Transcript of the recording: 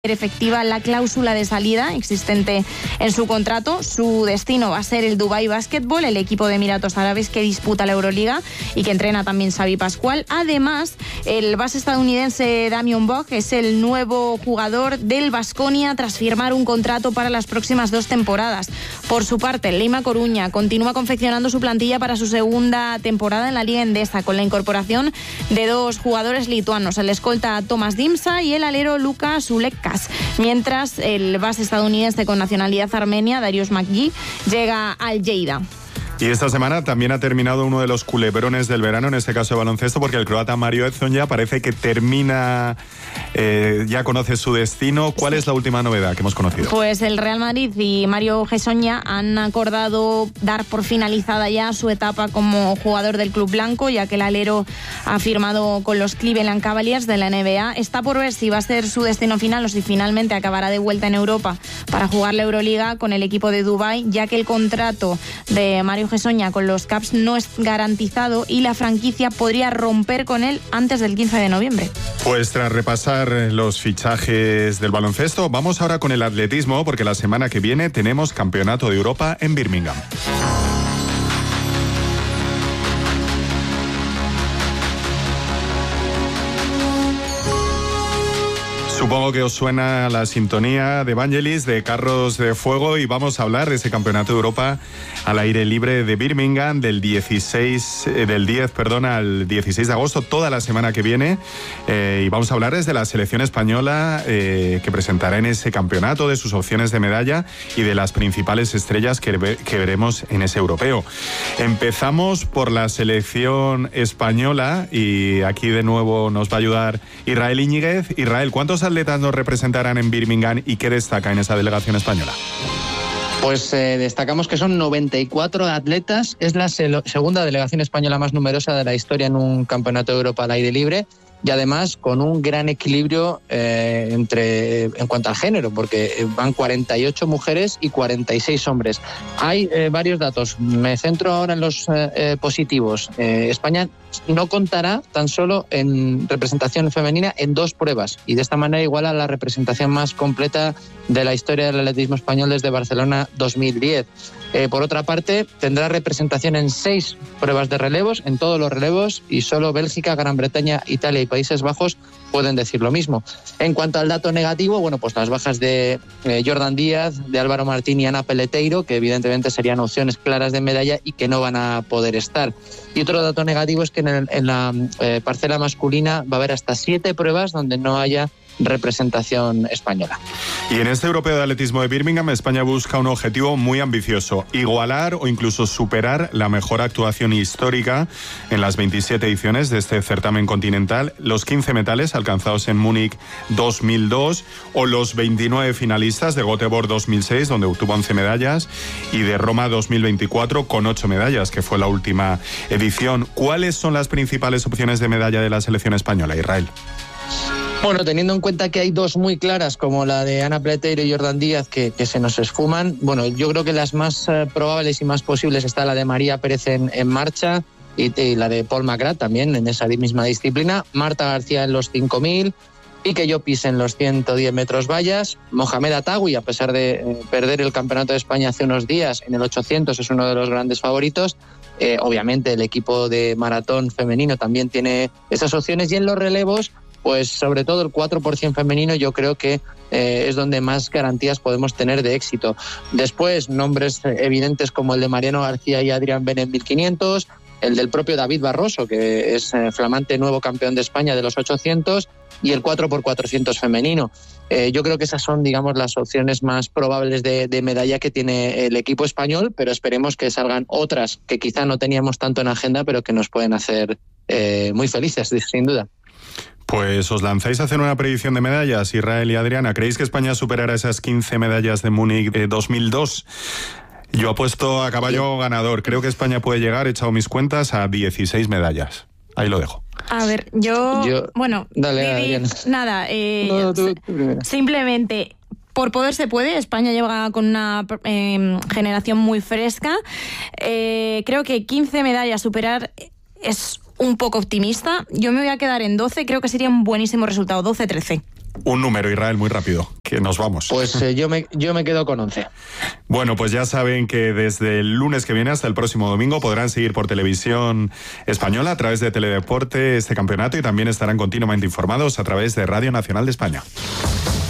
efectiva la cláusula de salida existente en su contrato. Su destino va a ser el Dubai Basketball, el equipo de Emiratos Árabes que disputa la Euroliga y que entrena también Xavi Pascual. Además, el base estadounidense Damian Bock es el nuevo jugador del Baskonia tras firmar un contrato para las próximas 2 temporadas. Por su parte, el Leima Coruña continúa confeccionando su plantilla para su segunda temporada en la Liga Endesa, con la incorporación de 2 jugadores lituanos, el escolta Tomas Dimsa y el alero Luka Sulekkas. Mientras el base estadounidense con nacionalidad armenia, Darius McGee, llega al Lleida. Y esta semana también ha terminado uno de los culebrones del verano, en este caso de baloncesto, porque el croata Mario Edson ya parece que termina, ya conoce su destino. ¿Cuál es la última novedad que hemos conocido? Pues el Real Madrid y Mario Hezonja han acordado dar por finalizada ya su etapa como jugador del club blanco, ya que el alero ha firmado con los Cleveland Cavaliers de la NBA. Está por ver si va a ser su destino final o si finalmente acabará de vuelta en Europa para jugar la Euroliga con el equipo de Dubái, ya que el contrato de Mario Hezonja con los Caps no es garantizado y la franquicia podría romper con él antes del 15 de noviembre. Pues tras repasar los fichajes del baloncesto, vamos ahora con el atletismo, porque la semana que viene tenemos Campeonato de Europa en Birmingham. Supongo que os suena la sintonía de Vangelis de Carros de Fuego y vamos a hablar de ese Campeonato de Europa al aire libre de Birmingham del 10 al 16 de agosto, toda la semana que viene. Y vamos a hablar desde la selección española que presentará en ese campeonato, de sus opciones de medalla y de las principales estrellas que veremos en ese europeo. Empezamos por la selección española y aquí de nuevo nos va a ayudar Israel Íñiguez. Israel, ¿cuántos atletas nos representarán en Birmingham y qué destaca en esa delegación española? Pues destacamos que son 94 atletas, es la segunda delegación española más numerosa de la historia en un campeonato de Europa al aire libre y además con un gran equilibrio en cuanto al género, porque van 48 mujeres y 46 hombres. Hay varios datos, me centro ahora en los positivos. España no contará tan solo en representación femenina en 2 pruebas y de esta manera iguala la representación más completa de la historia del atletismo español desde Barcelona 2010. Por otra parte, tendrá representación en 6 pruebas de relevos, en todos los relevos, y solo Bélgica, Gran Bretaña, Italia y Países Bajos pueden decir lo mismo. En cuanto al dato negativo, bueno, pues las bajas de Jordan Díaz, de Álvaro Martín y Ana Peleteiro, que evidentemente serían opciones claras de medalla y que no van a poder estar. Y otro dato negativo es que en la parcela masculina va a haber hasta 7 pruebas donde no haya representación española. Y en este europeo de atletismo de Birmingham, España busca un objetivo muy ambicioso: igualar o incluso superar la mejor actuación histórica en las 27 ediciones de este certamen continental, los 15 metales alcanzados en Múnich 2002 o los 29 finalistas de Göteborg 2006, donde obtuvo 11 medallas, y de Roma 2024 con 8 medallas, que fue la última edición. ¿Cuáles son las principales opciones de medalla de la selección española, Israel? Bueno, teniendo en cuenta que hay 2 muy claras, como la de Ana Peleteiro y Jordan Díaz, que se nos esfuman, bueno, yo creo que las más probables y más posibles está la de María Pérez en marcha y la de Paul McGrath también en esa misma disciplina, Marta García en los 5000, Pique Llopis en los 110 metros vallas, Mohamed Atawi, a pesar de perder el Campeonato de España hace unos días, en el 800 es uno de los grandes favoritos. Obviamente el equipo de maratón femenino también tiene esas opciones, y en los relevos, pues sobre todo el 4% femenino yo creo que es donde más garantías podemos tener de éxito. Después, nombres evidentes como el de Mariano García y Adrián Ben en 1500, el del propio David Barroso, que es flamante nuevo campeón de España de los 800, y el 4x400 femenino. Yo creo que esas son, digamos, las opciones más probables de medalla que tiene el equipo español, pero esperemos que salgan otras que quizá no teníamos tanto en agenda, pero que nos pueden hacer muy felices, sin duda. Pues os lanzáis a hacer una predicción de medallas, Israel y Adriana. ¿Creéis que España superará esas 15 medallas de Múnich de 2002? Yo apuesto a caballo ganador. Creo que España puede llegar, he echado mis cuentas, a 16 medallas. Ahí lo dejo. A ver, yo bueno, dale, Adriana. Nada, tú simplemente... Por poder se puede. España lleva con una generación muy fresca. Creo que 15 medallas superar es un poco optimista. Yo me voy a quedar en 12. Creo que sería un buenísimo resultado. 12-13. Un número, Israel, muy rápido, que nos vamos. Pues yo me quedo con 11. Bueno, pues ya saben que desde el lunes que viene hasta el próximo domingo podrán seguir por televisión española a través de Teledeporte este campeonato y también estarán continuamente informados a través de Radio Nacional de España.